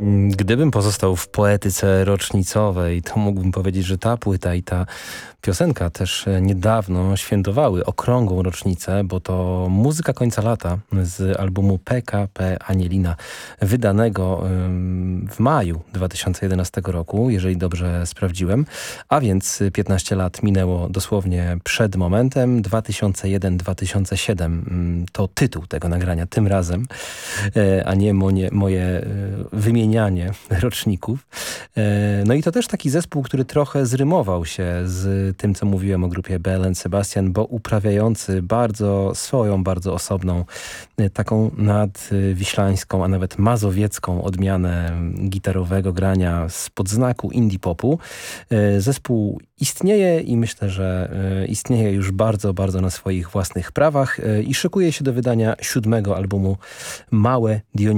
Gdybym pozostał w poetyce rocznicowej, to mógłbym powiedzieć, że ta płyta i ta piosenka też niedawno świętowały okrągłą rocznicę, bo to muzyka końca lata z albumu PKP Anielina, wydanego w maju 2011 roku, jeżeli dobrze sprawdziłem. A więc 15 lat minęło dosłownie przed momentem. 2001-2007 to tytuł tego nagrania tym razem, a nie moje wymienianie roczników. No i to też taki zespół, który trochę zrymował się z tym, co mówiłem o grupie Belle and Sebastian, bo uprawiający bardzo osobną, taką nadwiślańską, a nawet mazowiecką odmianę gitarowego grania z podznaku indie popu. Zespół istnieje i myślę, że istnieje już bardzo na swoich własnych prawach i szykuje się do wydania 7. albumu Małe Dionizy.